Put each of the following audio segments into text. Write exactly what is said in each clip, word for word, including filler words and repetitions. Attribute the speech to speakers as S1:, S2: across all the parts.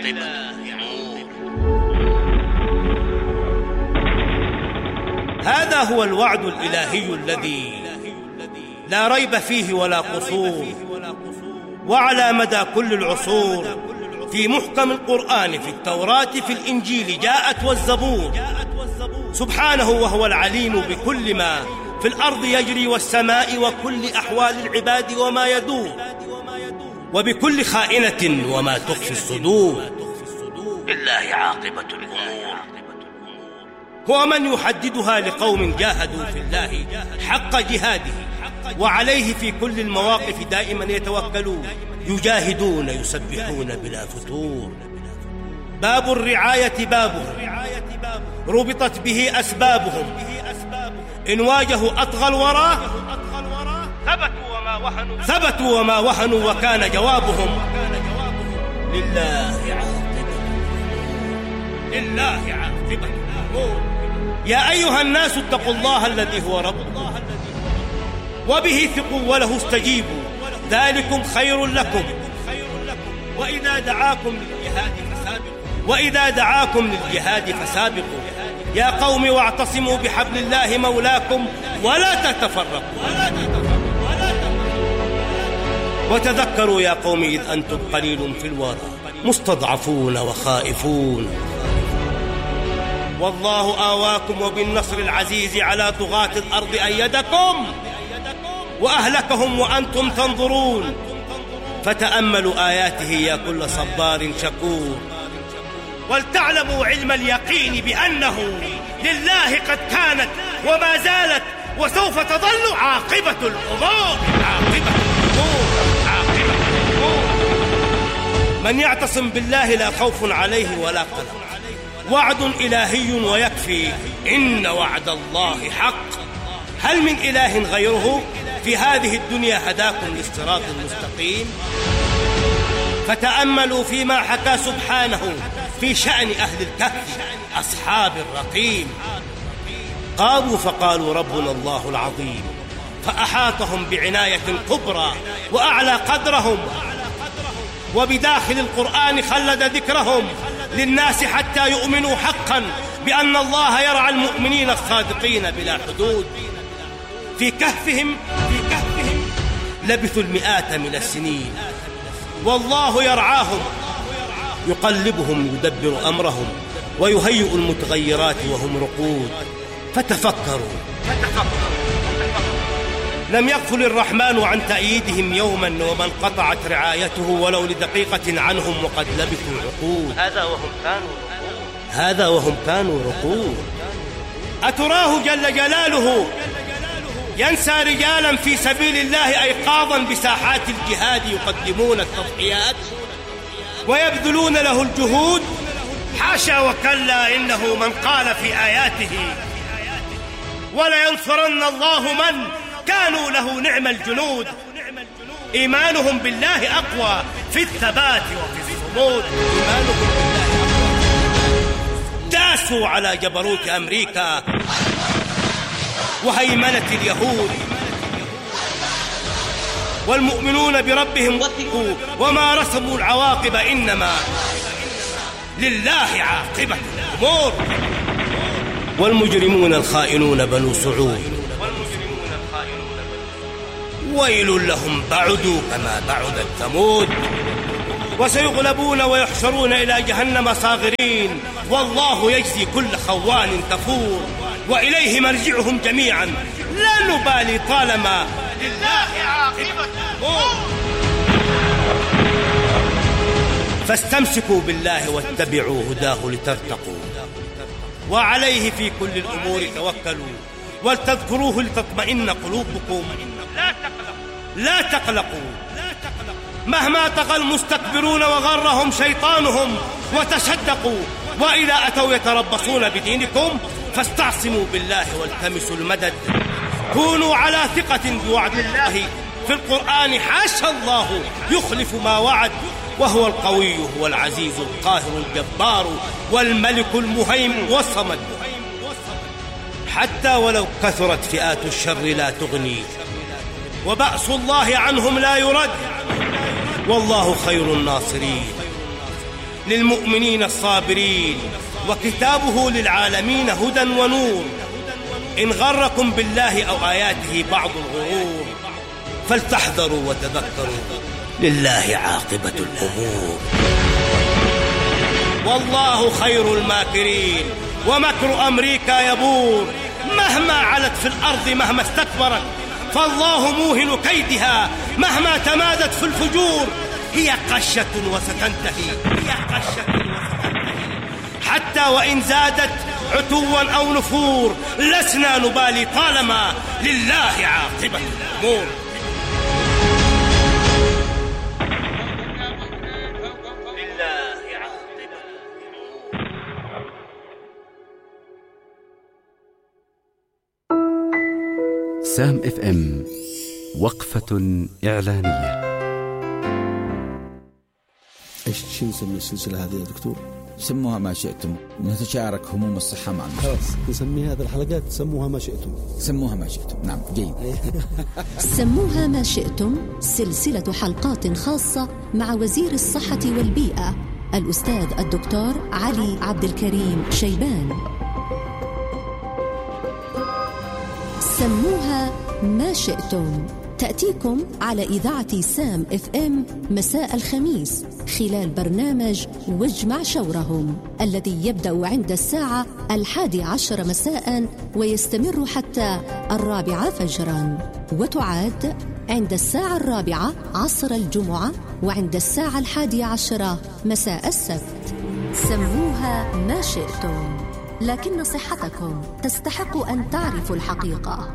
S1: عاقبة الأمور.
S2: هذا هو الوعد الإلهي الذي لا ريب فيه ولا قصور، وعلى مدى كل العصور في محكم القرآن، في التوراة، في الإنجيل جاءت والزبور. سبحانه وهو العليم بكل ما في الأرض يجري والسماء، وكل أحوال العباد وما يدور، وبكل خائنة وما تخفي الصدور.
S1: لله عاقبة الأمور.
S2: هو من يحددها لقوم جاهدوا في الله حق جهاده، وعليه في كل المواقف دائما يتوكلون، يجاهدون يسبحون بلا فتور. باب الرعاية بابهم، ربطت به أسبابهم، إن واجهوا أطغى الورى ثبتوا وما وهنوا ثبتوا وما وهنوا وكان جوابهم لله عاقبة لله عاقبة الأمور. يا أيها الناس اتقوا الله الذي هو ربكم وبه ثقوا وله استجيبوا، ذلكم خير لكم. وإذا دعاكم للجهاد فسابقوا وإذا دعاكم للجهاد فسابقوا يا قوم واعتصموا بحبل الله مولاكم ولا تتفرقوا. وتذكروا يا قوم إذ أنتم قليل في الورى مستضعفون وخائفون، والله آواكم وبالنصر العزيز على طغاة الأرض أيدكم وأهلكهم وأنتم تنظرون. فتأملوا آياته يا كل صبار شكور، ولتعلموا علم اليقين بأنه لله قد كانت وما زالت وسوف تظل عاقبة الأمور. عاقبة الأمور عاقبة الأمور. من يعتصم بالله لا خوف عليه ولا قلق، وعد إلهي ويكفي، إن وعد الله حق. هل من إله غيره في هذه الدنيا هداكم للصراط المستقيم؟ فتأملوا فيما حكى سبحانه في شأن أهل الكهف أصحاب الرقيم. قاموا فقالوا ربنا الله العظيم، فأحاطهم بعناية كبرى وأعلى قدرهم، وبداخل القرآن خلد ذكرهم للناس حتى يؤمنوا حقا بأن الله يرعى المؤمنين الصادقين بلا حدود. في كهفهم في كهفهم لبثوا المئات من السنين، والله يرعاهم، يقلبهم يدبر أمرهم ويهيئ المتغيرات وهم رقود. فتفكروا لم يغفل الرحمن عن تأييدهم يوما ومن قطعت رعايته ولو لدقيقة عنهم وقد لبثوا عقود.
S1: هذا وهم كانوا رقود
S2: هذا وهم كانوا رقود. أتراه جل جلاله ينسى رجالا في سبيل الله أيقاظا بساحات الجهاد يقدمون التضحيات ويبذلون له الجهود؟ حاشا وكلا، إنه من قال في آياته ولينصرن الله من كانوا له نعم الجنود. إيمانهم بالله أقوى في الثبات وفي الصمود. إيمانهم بالله أقوى. داسوا على جبروت أمريكا وهيمنة اليهود، والمؤمنون بربهم وثقوا وما رسموا العواقب، إنما لله عاقبة الأمور. والمجرمون الخائنون بنو سعود ويل لهم بعدوا كما بعدت ثمود. وسيغلبون ويحشرون إلى جهنم صاغرين، والله يجزي كل خوان كفور. وإليه مرجعهم جميعا لا نبالي طالما لله عاقبة الأمور. فاستمسكوا بالله واتبعوا هداه لترتقوا، وعليه في كل الأمور توكلوا، ولتذكروه لتطمئن قلوبكم. لا تقلقوا لا تقلقوا مهما طغى المستكبرون وغرهم شيطانهم وتشدقوا، وإذا أتوا يتربصون بدينكم فاستعصموا بالله والتمسوا المدد. كونوا على ثقة بوعد الله في القرآن، حاشا الله يخلف ما وعد، وهو القوي هو العزيز القاهر الجبار والملك المهيمن والصمد. حتى ولو كثرت فئات الشر لا تغني، وبأس الله عنهم لا يرد، والله خير الناصرين. للمؤمنين الصابرين، وكتابه للعالمين هدى ونور. إن غركم بالله أو آياته بعض الغرور، فلتحذروا وتذكروا، لله عاقبة الأمور. والله خير الماكرين، ومكر أمريكا يبور. مهما علت في الأرض مهما استكبرت، فالله موهن كيدها مهما تمادت في الفجور. هي قشة وستنتهي، هي قشة وستنتهي، حتى وإن زادت عتوا أو نفور، لسنا نبالي طالما لله عاقبة الأمور.
S3: سام اف ام، وقفة إعلانية.
S4: ايش شو نسمي السلسلة هذه يا دكتور؟
S5: سموها ما شئتم، نتشارك هموم الصحة مع المجتمع.
S4: خلاص نسمي هذه الحلقات سموها ما شئتم.
S5: سموها ما شئتم، نعم جيد.
S6: سموها ما شئتم، سلسلة حلقات خاصة مع وزير الصحة والبيئة الأستاذ الدكتور علي عبد الكريم شيبان. سموها ما شئتم، تأتيكم على إذاعة سام اف ام مساء الخميس خلال برنامج واجمع شورهم، الذي يبدأ عند الساعة الحادي عشر مساء ويستمر حتى الرابعة فجرا، وتعاد عند الساعة الرابعة عصر الجمعة وعند الساعة الحادي عشرة مساء السبت. سموها ما شئتم، لكن صحتكم تستحق أن تعرفوا الحقيقة.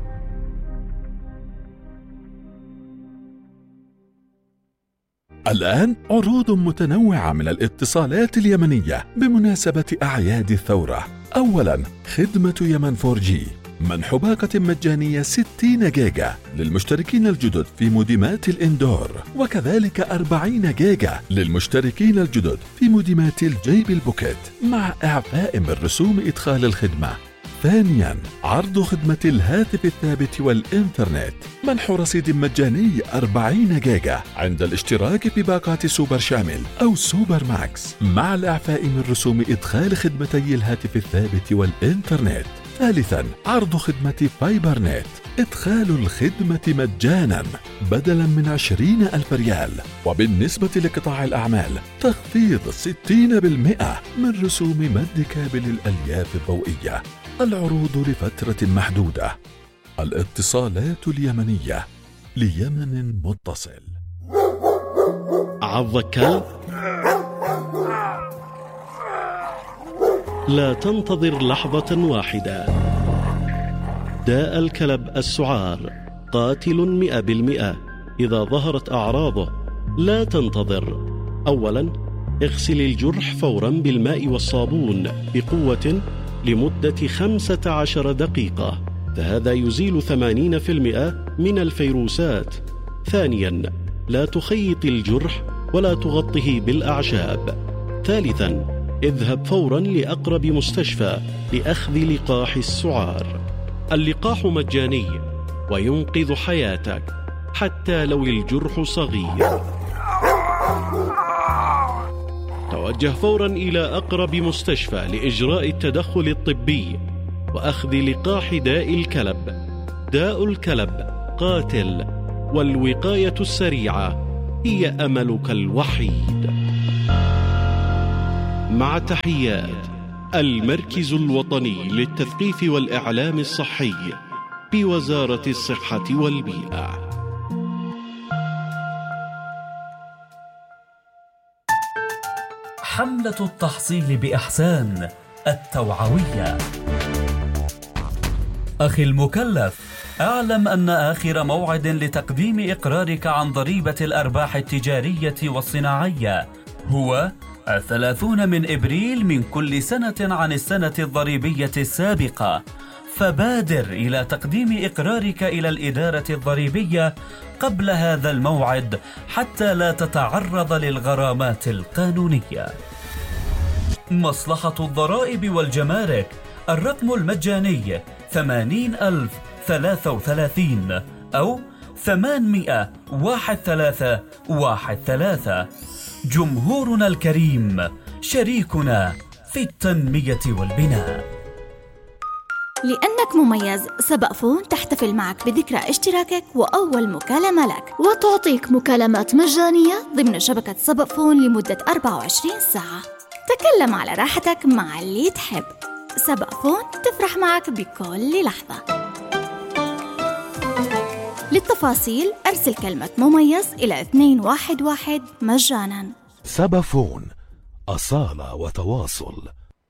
S7: الآن عروض متنوعة من الاتصالات اليمنية بمناسبة أعياد الثورة. أولاً، خدمة يمن فور جي، منح باقة مجانية ستين جيجا للمشتركين الجدد في موديمات الإندور، وكذلك أربعين جيجا للمشتركين الجدد في موديمات الجيب البوكيت مع إعفاء من رسوم إدخال الخدمة. ثانياً، عرض خدمة الهاتف الثابت والإنترنت، منح رصيد مجاني أربعين جيجا عند الاشتراك في باقات سوبر شامل أو سوبر ماكس مع الإعفاء من رسوم إدخال خدمتي الهاتف الثابت والإنترنت. ثالثاً، عرض خدمة فايبر نت، إدخال الخدمة مجاناً بدلاً من عشرين ألف ريال، وبالنسبة لقطاع الأعمال تخفيض ستين بالمئة من رسوم مد كابل الألياف الضوئية. العروض لفترة محدودة. الاتصالات اليمنية ليمن متصل.
S8: عضك كلب؟ لا تنتظر لحظة واحدة. داء الكلب السعار قاتل مئة بالمئة. إذا ظهرت أعراضه لا تنتظر. أولا، اغسل الجرح فورا بالماء والصابون بقوة لمدة خمسة عشر دقيقة، فهذا يزيل ثمانين بالمئة من الفيروسات. ثانيا، لا تخيط الجرح ولا تغطه بالأعشاب. ثالثا، اذهب فورا لأقرب مستشفى لأخذ لقاح السعار. اللقاح مجاني وينقذ حياتك حتى لو الجرح صغير. توجه فورا إلى أقرب مستشفى لإجراء التدخل الطبي وأخذ لقاح داء الكلب. داء الكلب قاتل، والوقاية السريعة هي أملك الوحيد. مع تحيات المركز الوطني للتثقيف والإعلام الصحي بوزارة الصحة والبيئة.
S9: حملة التحصيل بإحسان التوعوية. أخي المكلف، اعلم أن آخر موعد لتقديم إقرارك عن ضريبة الأرباح التجارية والصناعية هو الثلاثون من إبريل من كل سنة عن السنة الضريبية السابقة، فبادر إلى تقديم إقرارك إلى الإدارة الضريبية قبل هذا الموعد حتى لا تتعرض للغرامات القانونية. مصلحة الضرائب والجمارك، الرقم المجاني ثمانين ألف ثلاثة وثلاثين أو ثمانمئة واحد ثلاثة واحد ثلاثة. جمهورنا الكريم شريكنا في التنمية والبناء.
S10: لأنك مميز، سبق فون تحتفل معك بذكرى اشتراكك وأول مكالمة لك، وتعطيك مكالمات مجانية ضمن شبكة سبق فون لمدة أربعة وعشرين ساعة. تكلم على راحتك مع اللي تحب. سبق فون تفرح معك بكل لحظة. للتفاصيل أرسل كلمة مميز إلى اثنين واحد واحد مجانا.
S7: سبق فون، أصالة وتواصل.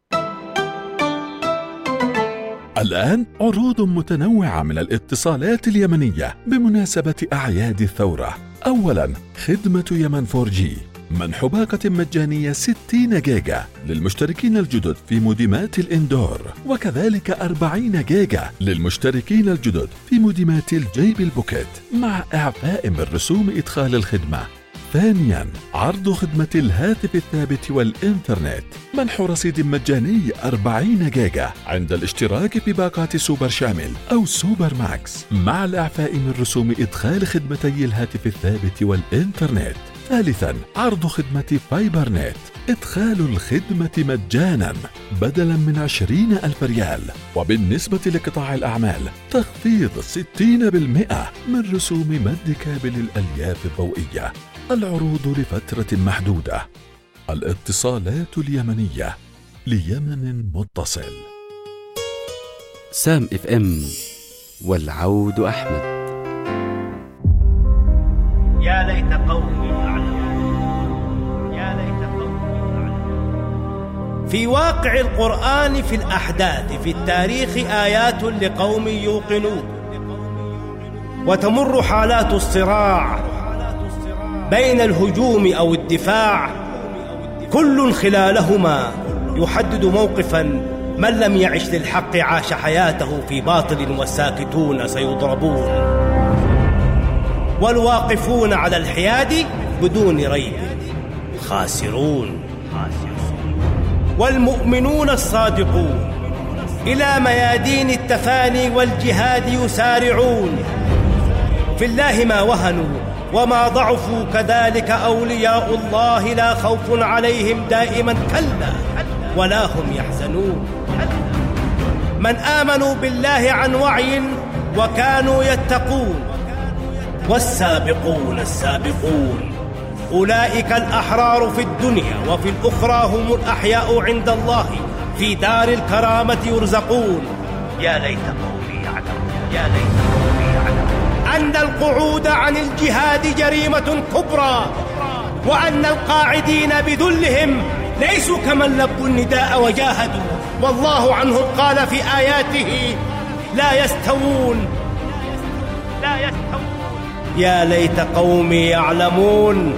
S7: الآن عروض متنوعة من الاتصالات اليمنية بمناسبة أعياد الثورة. أولاً، خدمة يمن فور جي، منح باقة مجانية ستين جيجا للمشتركين الجدد في موديمات الإندور، وكذلك أربعين جيجا للمشتركين الجدد في موديمات الجيب البوكيت مع إعفاء من رسوم إدخال الخدمة. ثانياً، عرض خدمة الهاتف الثابت والإنترنت، منح رصيد مجاني أربعين جيجا عند الاشتراك في باقات سوبر شامل أو سوبر ماكس مع الإعفاء من رسوم إدخال خدمتي الهاتف الثابت والإنترنت. ثالثاً، عرض خدمة فايبر نت، إدخال الخدمة مجاناً بدلاً من عشرين ألف ريال، وبالنسبة لقطاع الأعمال تخفيض ستين بالمئة من رسوم مد كابل الألياف الضوئية. العروض لفترة محدودة. الاتصالات اليمنية ليمن متصل.
S3: سام اف ام والعود أحمد.
S2: يا ليت قومي يعلمون، يا ليت قومي يعلمون. في واقع القرآن، في الأحداث، في التاريخ آيات لقوم يوقنون. وتمر حالات الصراع بين الهجوم أو الدفاع، كل خلالهما يحدد موقفا. من لم يعش للحق عاش حياته في باطل، والساكتون سيضربون. والواقفون على الحياد بدون ريب خاسرون. والمؤمنون الصادقون إلى ميادين التفاني والجهاد يسارعون. في الله ما وهنوا وما ضعفوا، كذلك أولياء الله لا خوف عليهم دائما كلا ولا هم يحزنون. من آمنوا بالله عن وعي وكانوا يتقون. والسابقون السابقون أولئك الأحرار في الدنيا، وفي الأخرى هم الأحياء عند الله في دار الكرامة يرزقون. يا ليت قومي يعلمون، يا ليت قومي يعلمون أن القعود عن الجهاد جريمة كبرى، وأن القاعدين بذلهم ليسوا كمن لبوا النداء وجاهدوا، والله عنهم قال في آياته لا يستوون، لا يستوون. يا ليت قومي يعلمون.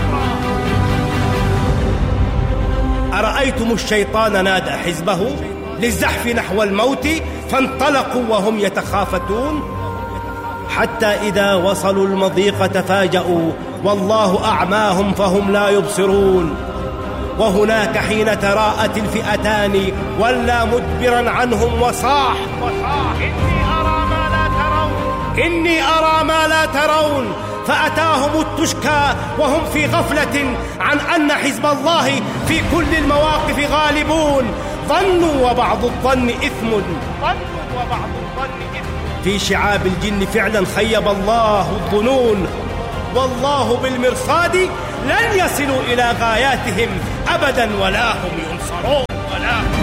S2: أرأيتم الشيطان نادى حزبه للزحف نحو الموت، فانطلقوا وهم يتخافتون، حتى إذا وصلوا المضيق تفاجؤوا، والله أعماهم فهم لا يبصرون. وهناك حين تراءت الفئتان ولى مدبرا عنهم وصاح إني أرى ما لا ترون، إني أرى ما لا ترون. فأتاهم التشكى وهم في غفلة عن أن حزب الله في كل المواقف غالبون. ظنوا وبعض الظن إثم، ظنوا وبعض الظن إثم. في شعاب الجن فعلا خيب الله الظنون، والله بالمرصاد لن يصلوا إلى غاياتهم أبدا ولا هم ينصرون، ولا هم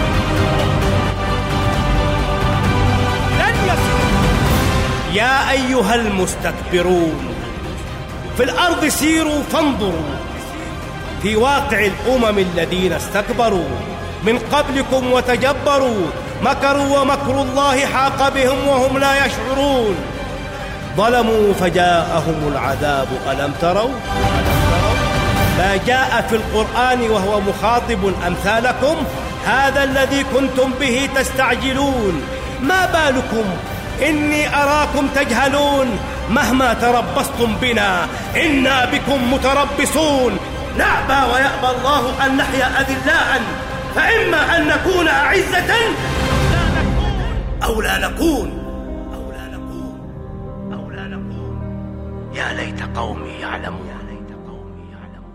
S2: لن يصلوا. يا أيها المستكبرون في الأرض سيروا فانظروا في واقع الأمم الذين استكبروا من قبلكم وتجبروا، مكروا ومكر الله حاق بهم وهم لا يشعرون. ظلموا فجاءهم العذاب ألم تروا؟ ما جاء في القرآن وهو مخاطب أمثالكم هذا الذي كنتم به تستعجلون. ما بالكم إني أراكم تجهلون، مهما تربصتم بنا إنا بكم متربصون. نأبى ويأبى الله أن نحيا أذلاء، فإما أن نكون أعزة أو لا نكون، أو لا نكون، أو لا نكون. يا ليت قومي يعلمون.